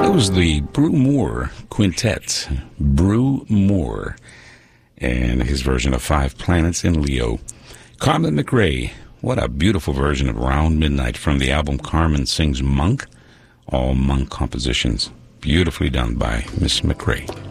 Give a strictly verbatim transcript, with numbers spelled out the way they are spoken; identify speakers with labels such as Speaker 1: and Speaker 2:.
Speaker 1: That was the Brew Moore Quintet. Brew Moore and his version of Five Planets in Leo. Carmen McRae, what a beautiful version of Round Midnight from the album Carmen Sings Monk. All Monk compositions, beautifully done by Miss McRae.